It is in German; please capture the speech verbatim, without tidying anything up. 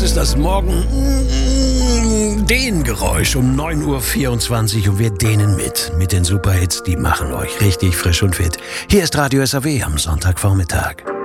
ist das Morgen-Dehn-Geräusch um neun Uhr vierundzwanzig und wir dehnen mit. Mit den Superhits, die machen euch richtig frisch und fit. Hier ist Radio S A W am Sonntagvormittag.